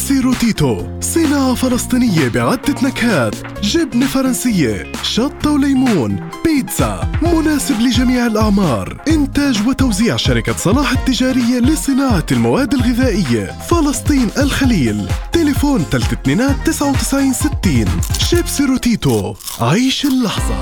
شيبسي روتيتو، صناعة فلسطينية بعدة نكهات، جبنة فرنسية، شطة وليمون، بيتزا، مناسب لجميع الأعمار. إنتاج وتوزيع شركة صلاح التجارية لصناعة المواد الغذائية، فلسطين الخليل. تليفون 329960. شيبسي روتيتو، عيش اللحظة.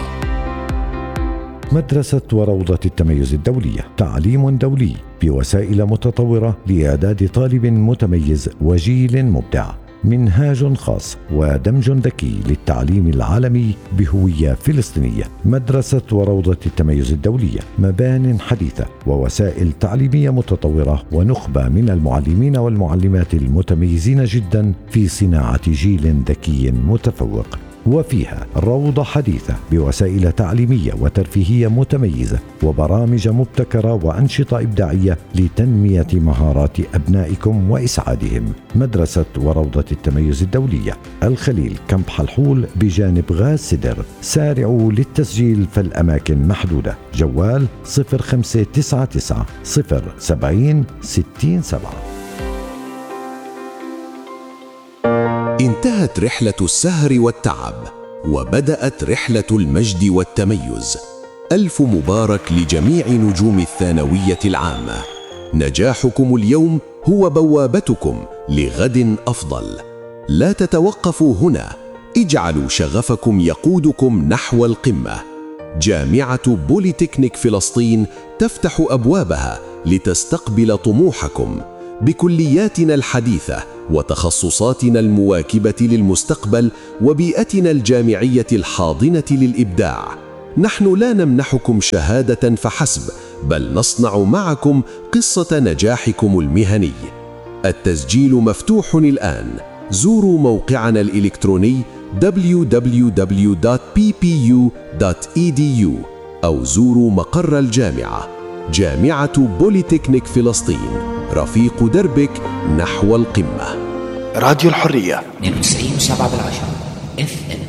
مدرسة وروضة التميز الدولية، تعليم دولي بوسائل متطورة لإعداد طالب متميز وجيل مبدع. منهاج خاص ودمج ذكي للتعليم العالمي بهوية فلسطينية. مدرسة وروضة التميز الدولية، مبان حديثة ووسائل تعليمية متطورة ونخبة من المعلمين والمعلمات المتميزين جدا في صناعة جيل ذكي متفوق. وفيها روضة حديثة بوسائل تعليمية وترفيهية متميزة وبرامج مبتكرة وأنشطة إبداعية لتنمية مهارات أبنائكم وإسعادهم. مدرسة وروضة التميز الدولية، الخليل، كامب حلحول بجانب غاز سدر. سارعوا للتسجيل فالأماكن محدودة. جوال 0599 070 67. انتهت رحلة السهر والتعب وبدأت رحلة المجد والتميز. ألف مبارك لجميع نجوم الثانوية العامة. نجاحكم اليوم هو بوابتكم لغد أفضل. لا تتوقفوا هنا، اجعلوا شغفكم يقودكم نحو القمة. جامعة بوليتكنيك فلسطين تفتح أبوابها لتستقبل طموحكم بكلياتنا الحديثة وتخصصاتنا المواكبة للمستقبل وبيئتنا الجامعية الحاضنة للإبداع. نحن لا نمنحكم شهادة فحسب، بل نصنع معكم قصة نجاحكم المهني. التسجيل مفتوح الآن. زوروا موقعنا الإلكتروني www.ppu.edu أو زوروا مقر الجامعة. جامعة بوليتكنيك فلسطين، رفيق دربك نحو القمة. راديو الحرية 92.7 FM.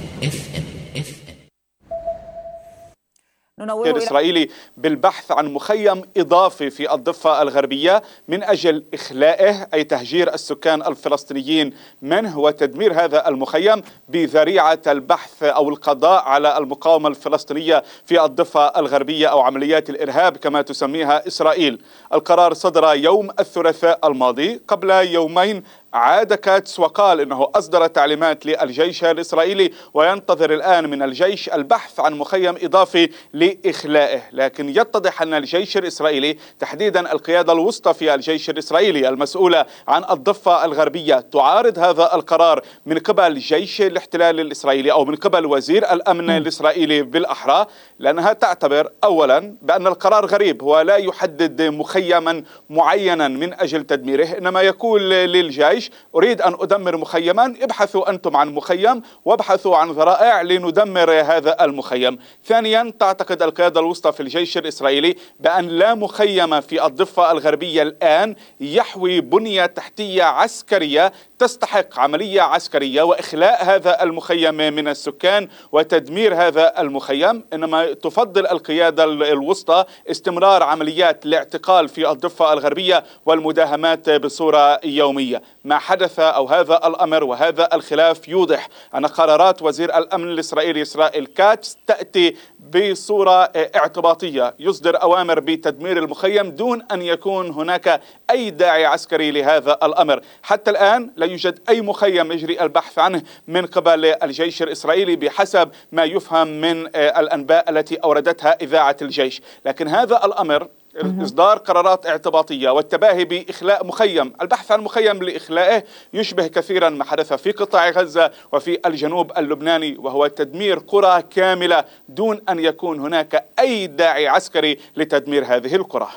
الإسرائيلي بالبحث عن مخيم إضافي في الضفة الغربية من أجل إخلائه، أي تهجير السكان الفلسطينيين منه وتدمير هذا المخيم بذريعة البحث أو القضاء على المقاومة الفلسطينية في الضفة الغربية أو عمليات الإرهاب كما تسميها إسرائيل. القرار صدر يوم الثلاثاء الماضي. قبل يومين عاد كاتس وقال إنه أصدر تعليمات للجيش الإسرائيلي وينتظر الآن من الجيش البحث عن مخيم إضافي لإخلائه. لكن يتضح أن الجيش الإسرائيلي، تحديدا القيادة الوسطى في الجيش الإسرائيلي المسؤولة عن الضفة الغربية، تعارض هذا القرار من قبل جيش الاحتلال الإسرائيلي أو من قبل وزير الأمن الإسرائيلي بالأحرى، لأنها تعتبر أولا بأن القرار غريب ولا يحدد مخيما معينا من أجل تدميره، إنما يقول للجيش أريد أن أدمر مخيما، ابحثوا أنتم عن مخيم وابحثوا عن ذرائع لندمر هذا المخيم. ثانيا، تعتقد القيادة الوسطى في الجيش الإسرائيلي بأن لا مخيم في الضفة الغربية الآن يحوي بنية تحتية عسكرية تستحق عملية عسكرية وإخلاء هذا المخيم من السكان وتدمير هذا المخيم، إنما تفضل القيادة الوسطى استمرار عمليات الاعتقال في الضفة الغربية والمداهمات بصورة يومية. ما حدث أو هذا الأمر وهذا الخلاف يوضح أن قرارات وزير الأمن الإسرائيلي إسرائيل كاتس تأتي بصورة اعتباطية، يصدر أوامر بتدمير المخيم دون أن يكون هناك أي داعي عسكري لهذا الأمر. حتى الآن لا يوجد أي مخيم يجري البحث عنه من قبل الجيش الإسرائيلي بحسب ما يفهم من الأنباء التي أوردتها إذاعة الجيش. لكن هذا الأمر، إصدار قرارات اعتباطية والتباهي بإخلاء مخيم، البحث عن مخيم لإخلائه، يشبه كثيرا ما حدث في قطاع غزة وفي الجنوب اللبناني، وهو تدمير قرى كاملة دون أن يكون هناك أي داعي عسكري لتدمير هذه القرى.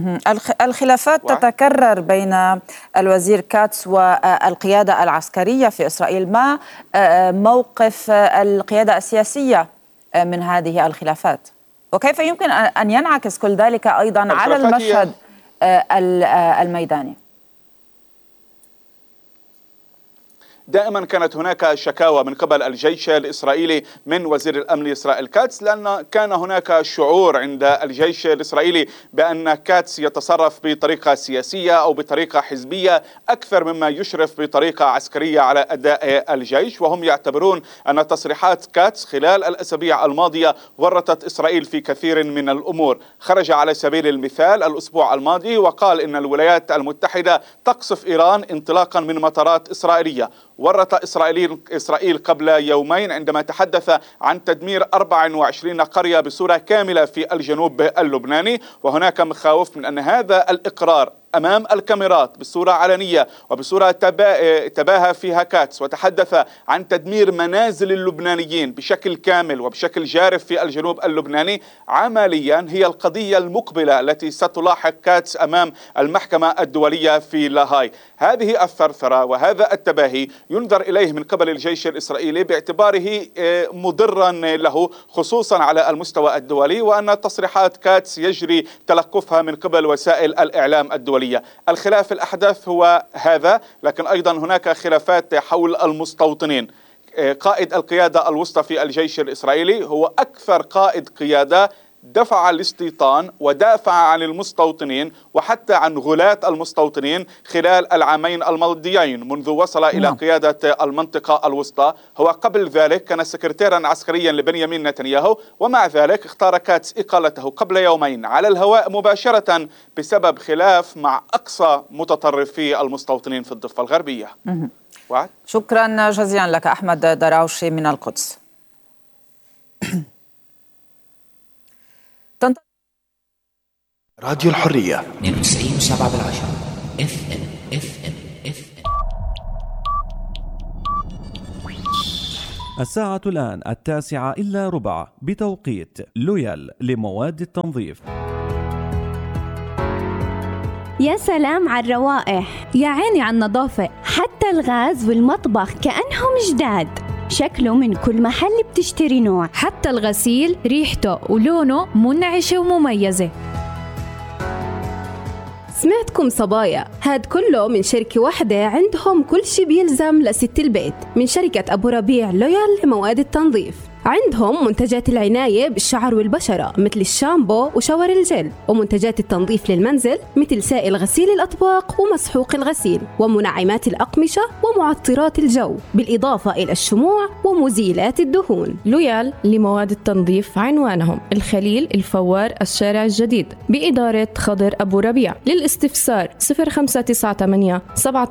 الخلافات تتكرر بين الوزير كاتس والقيادة العسكرية في إسرائيل. ما موقف القيادة السياسية من هذه الخلافات؟ وكيف يمكن أن ينعكس كل ذلك أيضا على المشهد الميداني؟ دائما كانت هناك شكاوى من قبل الجيش الإسرائيلي من وزير الأمن إسرائيل كاتس، لأن كان هناك شعور عند الجيش الإسرائيلي بأن كاتس يتصرف بطريقة سياسية أو بطريقة حزبية أكثر مما يشرف بطريقة عسكرية على أداء الجيش، وهم يعتبرون أن تصريحات كاتس خلال الأسابيع الماضية ورطت إسرائيل في كثير من الأمور. خرج على سبيل المثال الأسبوع الماضي وقال إن الولايات المتحدة تقصف إيران انطلاقا من مطارات إسرائيلية. ورط إسرائيل قبل يومين عندما تحدث عن تدمير 24 قرية بصورة كاملة في الجنوب اللبناني، وهناك مخاوف من أن هذا الإقرار أمام الكاميرات بصورة علنية وبصورة تباهى فيها كاتس وتحدث عن تدمير منازل اللبنانيين بشكل كامل وبشكل جارف في الجنوب اللبناني، عمليا هي القضية المقبلة التي ستلاحق كاتس أمام المحكمة الدولية في لاهاي. هذه الثرثرة وهذا التباهي ينظر إليه من قبل الجيش الإسرائيلي باعتباره مضرا له خصوصا على المستوى الدولي، وأن تصريحات كاتس يجري تلقفها من قبل وسائل الإعلام الدولية. الخلاف الأحدث هو هذا، لكن أيضا هناك خلافات حول المستوطنين. قائد القيادة الوسطى في الجيش الإسرائيلي هو أكثر قائد قيادة دفع الاستيطان ودافع عن المستوطنين وحتى عن غلاة المستوطنين خلال العامين الماضيين منذ وصل إلى قيادة المنطقة الوسطى. هو قبل ذلك كان سكرتيرا عسكريا لبنيامين نتنياهو، ومع ذلك اختار كاتس إقالته قبل يومين على الهواء مباشرة بسبب خلاف مع أقصى متطرفي المستوطنين في الضفة الغربية. شكرا جزيلا لك أحمد دراوشي من القدس. راديو الحرية 92.7 FM. الساعة الآن 9:09 بتوقيت لويال لمواد التنظيف. يا سلام على الروائح، يا عيني على النظافة، حتى الغاز والمطبخ كأنهم جداد. شكله من كل محل بتشتري نوع، حتى الغسيل ريحته ولونه منعشة ومميزة. سمعتكم صبايا، هاد كله من شركة واحدة عندهم كل شي بيلزم لست البيت، من شركة أبو ربيع لويال لمواد التنظيف. عندهم منتجات العناية بالشعر والبشرة مثل الشامبو وشاور الجل، ومنتجات التنظيف للمنزل مثل سائل غسيل الأطباق ومسحوق الغسيل، ومنعمات الأقمشة ومعطرات الجو، بالإضافة إلى الشموع ومزيلات الدهون. لويال لمواد التنظيف عنوانهم الخليل الفوار الشارع الجديد بإدارة خضر أبو ربيع. للاستفسار 0598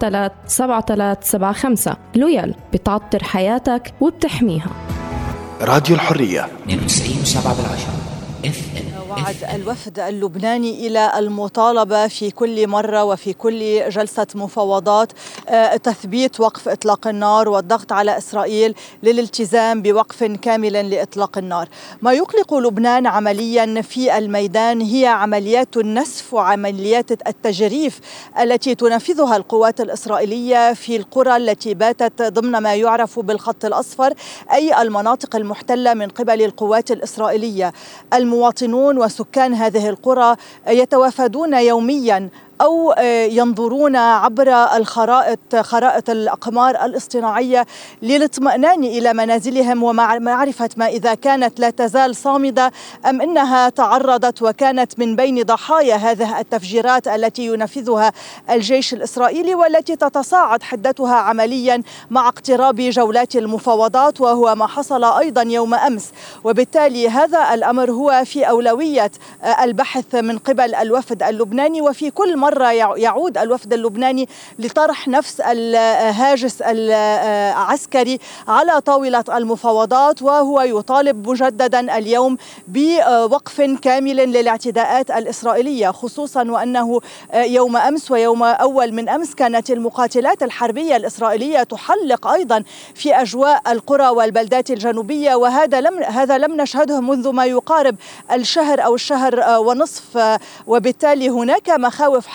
737375. لويال بتعطر حياتك وبتحميها. راديو الحرية 92.7 FM. وعد الوفد اللبناني إلى المطالبة في كل مرة وفي كل جلسة مفاوضات تثبيت وقف إطلاق النار والضغط على إسرائيل للالتزام بوقف كامل لإطلاق النار. ما يقلق لبنان عمليا في الميدان هي عمليات النسف وعمليات التجريف التي تنفذها القوات الإسرائيلية في القرى التي باتت ضمن ما يعرف بالخط الأصفر، أي المناطق المحتلة من قبل القوات الإسرائيلية. المواطنون وسكان هذه القرى يتوافدون يوميا أو ينظرون عبر خرائط الأقمار الاصطناعية للاطمئنان إلى منازلهم ومعرفة ما إذا كانت لا تزال صامدة أم إنها تعرضت وكانت من بين ضحايا هذه التفجيرات التي ينفذها الجيش الإسرائيلي والتي تتصاعد حدتها عمليا مع اقتراب جولات المفاوضات، وهو ما حصل أيضا يوم أمس. وبالتالي هذا الأمر هو في أولوية البحث من قبل الوفد اللبناني، وفي كل مرة يعود الوفد اللبناني لطرح نفس الهاجس العسكري على طاولة المفاوضات، وهو يطالب مجددا اليوم بوقف كامل للاعتداءات الإسرائيلية، خصوصا وأنه يوم أمس ويوم أول من أمس كانت المقاتلات الحربية الإسرائيلية تحلق أيضا في أجواء القرى والبلدات الجنوبية، وهذا لم نشهده منذ ما يقارب الشهر أو الشهر ونصف. وبالتالي هناك مخاوف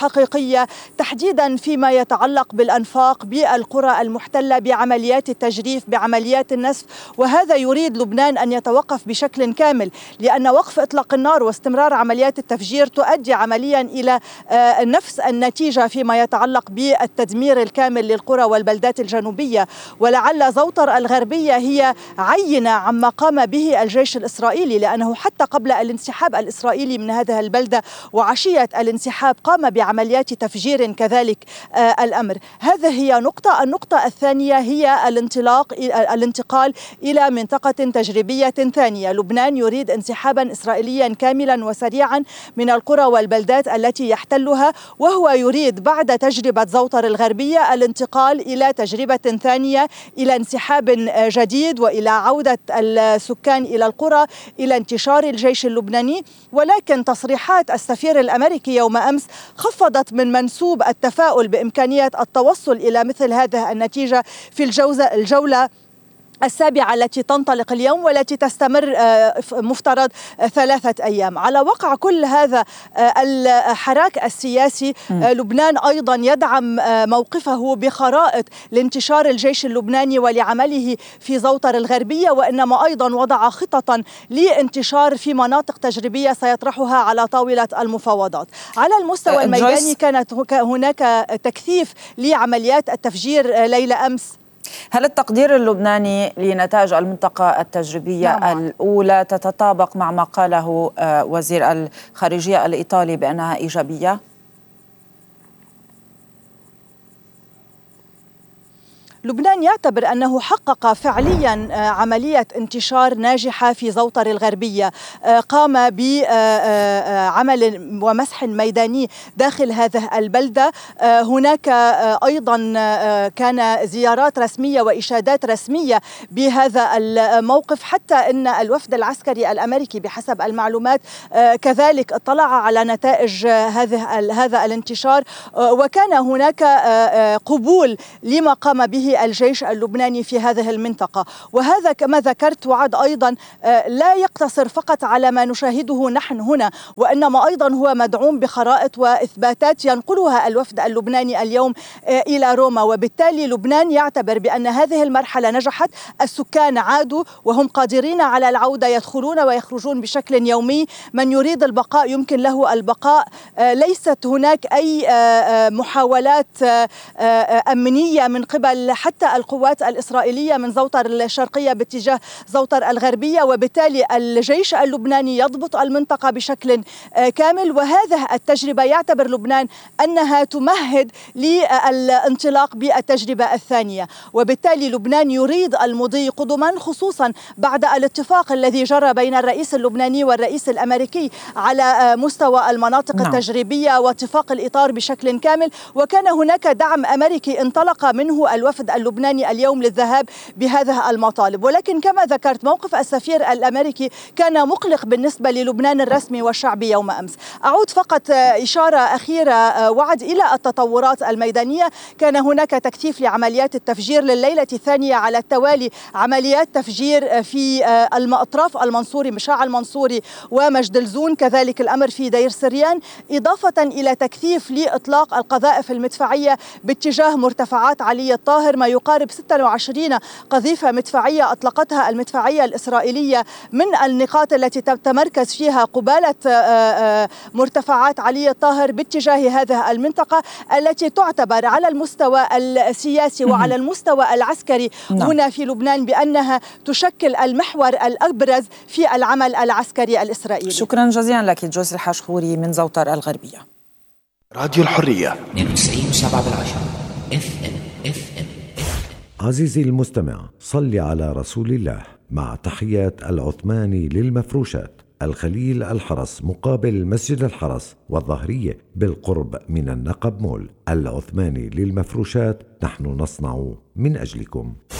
حقيقية تحديدا فيما يتعلق بالأنفاق، بالقرى المحتلة، بعمليات التجريف، بعمليات النسف. وهذا يريد لبنان أن يتوقف بشكل كامل، لأن وقف إطلاق النار واستمرار عمليات التفجير تؤدي عمليا إلى نفس النتيجة فيما يتعلق بالتدمير الكامل للقرى والبلدات الجنوبية. ولعل زوطر الغربية هي عينة عما قام به الجيش الإسرائيلي، لأنه حتى قبل الانسحاب الإسرائيلي من هذه البلدة وعشية الانسحاب قام بعمليات تفجير كذلك الأمر. هذه هي نقطة. النقطة الثانية هي الانتقال إلى منطقة تجريبية ثانية. لبنان يريد انسحابا إسرائيليا كاملا وسريعا من القرى والبلدات التي يحتلها، وهو يريد بعد تجربة زوطر الغربية الانتقال إلى تجربة ثانية، إلى انسحاب جديد وإلى عودة السكان إلى القرى، إلى انتشار الجيش اللبناني. ولكن تصريحات السفير الأمريكي يوم أمس خفضت من منسوب التفاؤل بإمكانية التوصل إلى مثل هذه النتيجة في الجولة السابعة التي تنطلق اليوم والتي تستمر مفترض 3 أيام. على وقع كل هذا الحراك السياسي، لبنان أيضا يدعم موقفه بخرائط لانتشار الجيش اللبناني ولعمله في زوطر الغربية، وإنما أيضا وضع خططا لانتشار في مناطق تجريبية سيطرحها على طاولة المفاوضات. على المستوى الميداني كانت هناك تكثيف لعمليات التفجير ليلة أمس. هل التقدير اللبناني لنتائج المنطقة التجريبية الأولى تتطابق مع ما قاله وزير الخارجية الإيطالي بأنها إيجابية؟ لبنان يعتبر أنه حقق فعليا عملية انتشار ناجحة في زوطر الغربية، قام بعمل ومسح ميداني داخل هذه البلدة. هناك أيضا كان زيارات رسمية وإشادات رسمية بهذا الموقف، حتى أن الوفد العسكري الأمريكي بحسب المعلومات كذلك اطلع على نتائج هذا الانتشار، وكان هناك قبول لما قام به الجيش اللبناني في هذه المنطقة. وهذا كما ذكرت وعد أيضا لا يقتصر فقط على ما نشاهده نحن هنا، وإنما أيضا هو مدعوم بخرائط وإثباتات ينقلها الوفد اللبناني اليوم إلى روما. وبالتالي لبنان يعتبر بأن هذه المرحلة نجحت، السكان عادوا وهم قادرين على العودة، يدخلون ويخرجون بشكل يومي. من يريد البقاء يمكن له البقاء. ليست هناك أي محاولات أمنية من قبل حتى القوات الإسرائيلية من زوطر الشرقية باتجاه زوطر الغربية، وبالتالي الجيش اللبناني يضبط المنطقة بشكل كامل. وهذه التجربة يعتبر لبنان أنها تمهد للانطلاق بالتجربة الثانية، وبالتالي لبنان يريد المضي قدما، خصوصا بعد الاتفاق الذي جرى بين الرئيس اللبناني والرئيس الأمريكي على مستوى المناطق التجريبية واتفاق الإطار بشكل كامل. وكان هناك دعم أمريكي انطلق منه الوفد اللبناني اليوم للذهاب بهذه المطالب. ولكن كما ذكرت موقف السفير الأمريكي كان مقلق بالنسبة للبنان الرسمي والشعبي يوم أمس. أعود فقط إشارة أخيرة وعد إلى التطورات الميدانية. كان هناك تكثيف لعمليات التفجير لليلة الثانية على التوالي، عمليات تفجير في أطراف المنصوري، مشاع المنصوري ومجدلزون، كذلك الأمر في دير سريان، إضافة إلى تكثيف لإطلاق القذائف المدفعية باتجاه مرتفعات علي الطاهر، ما يقارب 26 قذيفة مدفعية أطلقتها المدفعية الإسرائيلية من النقاط التي تتمركز فيها قبالة مرتفعات علي الطاهر باتجاه هذه المنطقة التي تعتبر على المستوى السياسي وعلى المستوى العسكري هنا في لبنان بأنها تشكل المحور الأبرز في العمل العسكري الإسرائيلي. شكرا جزيلا لك جوز الحاشخوري من زوطر الغربية. راديو الحرية 92.7 FM. عزيزي المستمع، صل على رسول الله. مع تحيات العثماني للمفروشات، الخليل الحرس مقابل مسجد الحرس والظهرية بالقرب من النقب مول. العثماني للمفروشات، نحن نصنع من أجلكم.